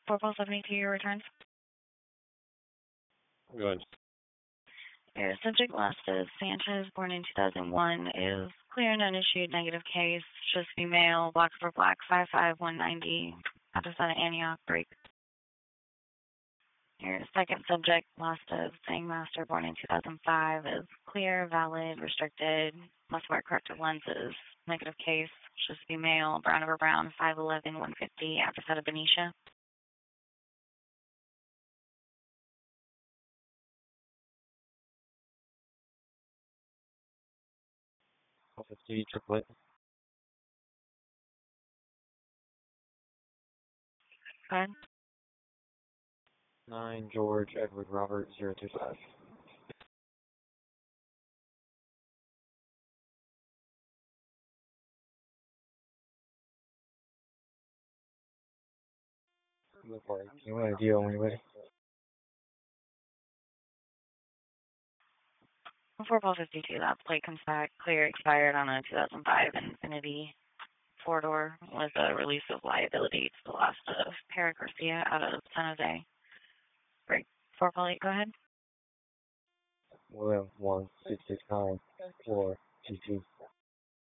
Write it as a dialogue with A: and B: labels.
A: 4472, your returns.
B: Go ahead.
A: Your subject list is Sanchez, born in 2001, is clear and unissued negative case, should be male, black for black, 5'5", 190, address out of Antioch, break. Your second subject list is Sang Master, born in 2005, is clear, valid, restricted, must wear corrective lenses, negative case, should be male, brown over brown, 5'11", 150, address out of Benicia.
B: Fifty triplet.
A: Go ahead.
B: 9 George Edward Robert 025. Look for it. You want a deal when you're ready?
A: 4452, that plate comes back clear, expired on a 2005 Infiniti four-door with a release of liability to the last of Para Garcia out of San Jose. Break. 448, go ahead.
B: William 1669 4 GT.